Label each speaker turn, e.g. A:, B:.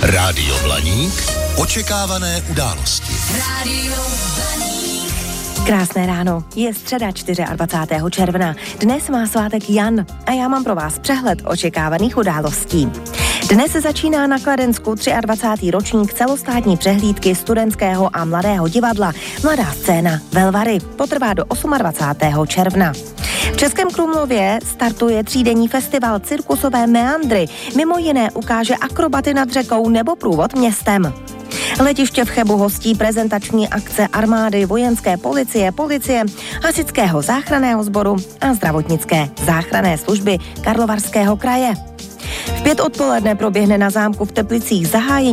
A: Rádio Blaník. Očekávané události.
B: Rádio Blaník.
C: Krásné ráno, je středa 24. června. Dnes má svátek Jan a já mám pro vás přehled očekávaných událostí. Dnes se začíná na Kladensku 23. ročník celostátní přehlídky studentského a mladého divadla Mladá scéna Velvary. Potrvá do 28. června. V Českém Krumlově startuje třídenní festival Cirkusové meandry. Mimo jiné ukáže akrobaty nad řekou nebo průvod městem. Letiště v Chebu hostí prezentační akce armády, vojenské policie, hasičského záchranného sboru a zdravotnické záchranné služby Karlovarského kraje. V 5 odpoledne proběhne na zámku v Teplicích zahájení